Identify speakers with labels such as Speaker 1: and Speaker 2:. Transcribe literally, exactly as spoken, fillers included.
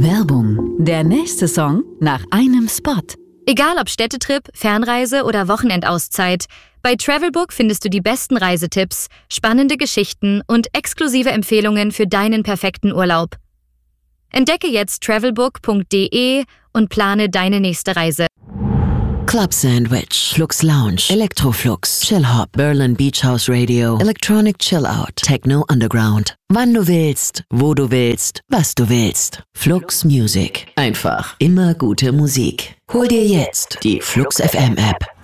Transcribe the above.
Speaker 1: Werbung. Der nächste Song nach einem Spot.
Speaker 2: Egal ob Städtetrip, Fernreise oder Wochenendauszeit, bei Travelbook findest du die besten Reisetipps, spannende Geschichten und exklusive Empfehlungen für deinen perfekten Urlaub. Entdecke jetzt travelbook punkt de und plane deine nächste Reise.
Speaker 3: Club Sandwich, Flux Lounge, Electroflux, Chill Hop, Berlin Beach House Radio, Electronic Chill Out, Techno Underground. Wann du willst, wo du willst, was du willst. Flux Music. Einfach immer gute Musik. Hol dir jetzt die Flux F M App.